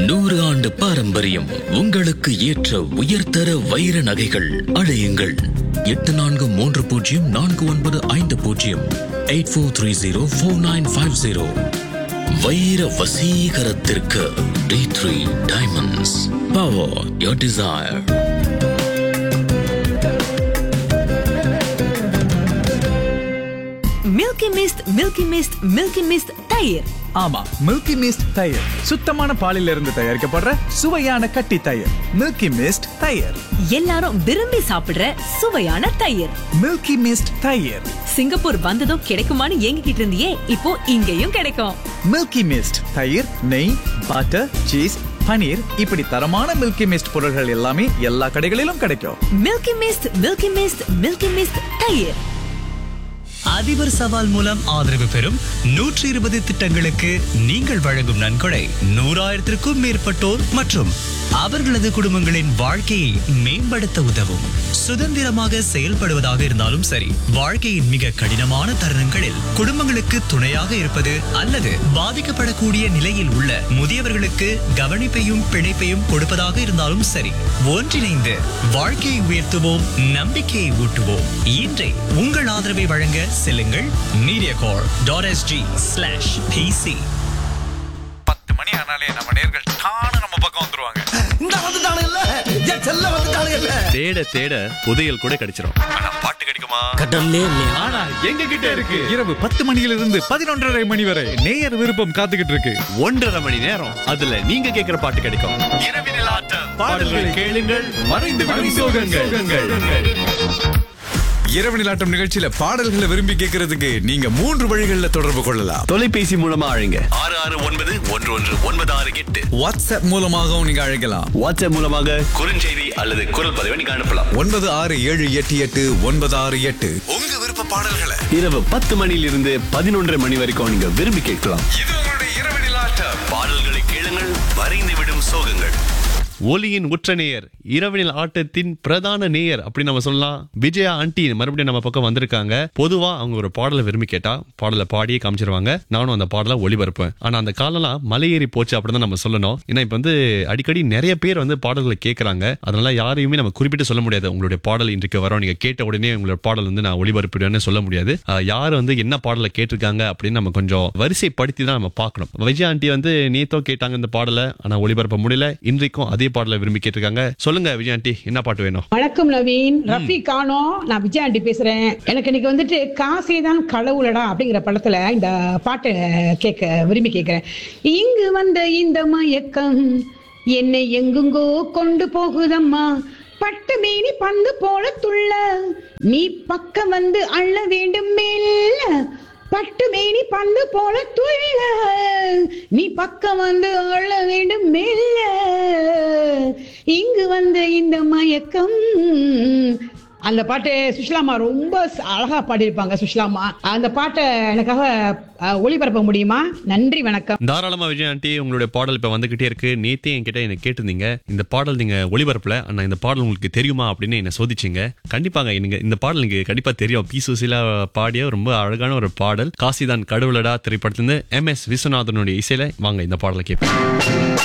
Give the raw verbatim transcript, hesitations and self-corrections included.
நூறு ஆண்டு பாரம்பரியம். உங்களுக்கு ஏற்ற உயர்தர வைர நகைகள் அழையுங்கள். எட்டு நான்கு மூன்று பூஜ்ஜியம் நான்கு ஒன்பது ஐந்து பூஜ்ஜியம் eight four three zero four nine five zero. வைர வசீகரத்திற்கு D three diamonds. Power your desire. Milky mist, milky mist, milky mist தயிர். ஆமா, மில்கி மிஸ்ட் தயிர் சுத்தமான பாலில் இருந்து தயாரிக்கப்படுற சுவையான கட்டி தயிர். மில்கி மிஸ்ட் தயிர், எல்லாரும் விரும்பி சாப்பிடுற சுவையான தயிர். மில்கி மிஸ்ட் தயிர். சிங்கப்பூர் வந்ததும் கிடைக்குமான்னு ஏங்கிக்கிட்டு இருந்தியே, இப்போ இங்கேயும் கிடைக்கும். மில்கி மிஸ்ட் தயிர், நெய், பட்டர், சீஸ், பனீர், இப்படி தரமான மில்கி மிஸ்ட் பொருட்கள் எல்லாமே எல்லா கடைகளிலும் கிடைக்கும். Milky mist, milky mist, milky mist தயிர். அதிபர் சவால் மூலம் ஆதரவு பெறும் நூற்றி இருபது திட்டங்களுக்கு நீங்கள் வழங்கும் நன்கொடை நூறாயிரத்திற்கும் மேற்பட்டோர் மற்றும் அவர்களது குடும்பங்களின் வாழ்க்கையை மேம்படுத்த உதவும். சுதந்திரமாக செயல்படுவதாக இருந்தாலும் சரி, வாழ்க்கையின் மிக கடினமான தருணங்களில் குடும்பங்களுக்கு துணையாக இருப்பது அல்லது பாதிக்கப்படக்கூடிய நிலையில் உள்ள முதியவர்களுக்கு கவனிப்பையும் பிணைப்பையும் கொடுப்பதாக இருந்தாலும் சரி, ஒன்றிணைந்து வாழ்க்கையை உயர்த்துவோம், நம்பிக்கையை ஊட்டுவோம். இன்றை உங்கள் ஆதரவை வழங்க செல்லுங்கள் மீடியாகார் டாட் எஸ்ஜி ஸ்லாஷ் பிசி. பத்து மணி ஆனாலே நம்ம நேர்கள் தானே நம்ம பக்கம் வந்துருவாங்க. தேட தேட புதையல் கூட கிடைச்சிரும். ஆனா பாட்டு கிடைக்குமா? ஆனா எங்க கிட்ட இருக்கு. இரவு பத்து மணியிலிருந்து பதினொன்றரை மணி வரை நேயர் விருப்பம் காத்துக்கிட்டு இருக்கு. ஒன்றரை மணி நேரம் அதுல நீங்க கேக்குற பாட்டு கிடைக்கும். இரவினில் ஆட்டம். பாடல்களை கேளுங்கள், மறைந்து விடும் சோகங்கள். இரவு நிலாட்டம் நிகழ்ச்சியில பாடல்களை விரும்பி கேட்கறதுக்கு நீங்க மூன்று வழிகளில் தொடர்பு கொள்ளலாம். தொலைபேசி மூலமா அழைங்க ஆறு ஆறு ஒன்பது ஒன்று ஒன்று ஒன்பது ஆறு எட்டு. வாட்ஸ்அப் மூலமாகவும் நீங்க அழைக்கலாம். வாட்ஸ்அப் மூலமாக குறுஞ்செய்தி அல்லது குரல் பதிவை நீங்க அனுப்பலாம். ஒன்பது ஆறு ஏழு எட்டு எட்டு ஒன்பது ஆறு எட்டு. உங்க விருப்ப பாடல்களை இரவு பத்து மணியிலிருந்து பதினொன்றரை மணி வரைக்கும் நீங்க விரும்பி கேட்கலாம். இது உங்களுடைய இரவு நிலாட்டம். பாடல்களை கேளுங்கள், மறைந்து விடும் சோகங்கள். ஒலியின் உற்ற நேயர், இரவினில் ஆட்டத்தின் பிரதான நேயர் அப்படி நம்ம சொல்லலாம். விஜயா ஆண்டி மறுபடியும் நம்ம பக்கம் வந்திருக்காங்க. பொதுவா அவங்க ஒரு பாடலை விரும்பி கேட்டா பாடலை பாடியே காமிச்சிருவாங்க. நானும் அந்த பாடலை ஒளிபரப்பேன். ஆனா அந்த காலம்லாம் மலையேறி போச்சு அப்படின்னு நம்ம சொல்லணும். ஏன்னா இப்ப வந்து அடிக்கடி நிறைய பேர் வந்து பாடல்களை கேட்கறாங்க. அதனால யாரையுமே நம்ம குறிப்பிட்டு சொல்ல முடியாது. உங்களுடைய பாடல் இன்றைக்கு வரோம், நீங்க கேட்ட உடனே உங்களோட பாடல் வந்து நான் ஒளிபரப்பிடுவேன்னு சொல்ல முடியாது. யார் வந்து என்ன பாடலை கேட்டிருக்காங்க அப்படின்னு நம்ம கொஞ்சம் வரிசைப்படுத்தி தான் நம்ம பார்க்கணும். விஜயா ஆண்டி வந்து நேத்தோ கேட்டாங்க இந்த பாடலை, ஆனா ஒளிபரப்ப முடியல. இன்றைக்கும் அதே பாடலை விரும்பி கேட்டிருக்காங்க. சொல்லுங்க விஜய் ஆண்டி, என்ன பாட்டு வேணும்? வணக்கம் நவீன், ரஃபி கானோ, நான் விஜய் ஆண்டி பேசுறேன். எனக்கு இன்னைக்கு வந்துட்டு காசேதான் கடவுளடா அப்படிங்கிற படத்துல இந்த பாட்டை கேட்க விரும்பி கேட்கிறேன். இங்கு வந்த இந்த மயக்கம் என்னை எங்குங்கோ கொண்டு போகுதம்மா, பட்டு மீனி பந்து போல துள்ள, நீ பக்கம் வந்து அள்ள வேண்டும் மெல்ல, பட்டு மேனி பந்து போல துள்ள, நீ பக்கம் வந்து அள்ள வேண்டும் மெல்ல, இங்கு வந்த இந்த மயக்கம். அந்த பாட்டு சுஷ்லாமா ரொம்ப அழகா பாடியிருப்பாங்க. சுஷ்லாமா அந்த பாட்டை எனக்காக ஒளிபரப்ப முடியுமா? நன்றி, வணக்கம். தாராளமா விஜய் ஆண்டி, உங்களுடைய பாடல் இப்ப வந்துகிட்டே இருக்கு. நேத்தே என்கிட்ட என்ன கேட்டிருந்தீங்க, இந்த பாடல் நீங்க ஒளிபரப்பல, ஆனா இந்த பாடல் உங்களுக்கு தெரியுமா அப்படின்னு என்ன சோதிச்சிங்க. கண்டிப்பாங்க நீங்க இந்த பாடல் நீங்க கண்டிப்பா தெரியும். பி சுசீலா பாடிய ரொம்ப அழகான ஒரு பாடல். காசிதான் கடவுளடா திரைப்படத்திலிருந்து எம் எஸ் விஸ்வநாதனுடைய இசையில வாங்க இந்த பாடலை கேட்போம்.